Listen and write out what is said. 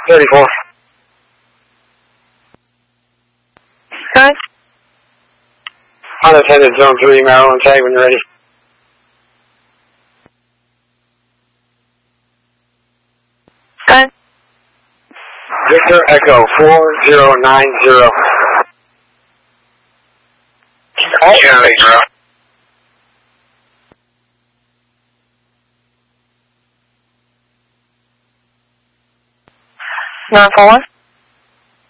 34. Good. Unattended Zone 3, Maryland, tag when you're ready. Good. Victor Echo 4090. Yeah, 0. Nine 4.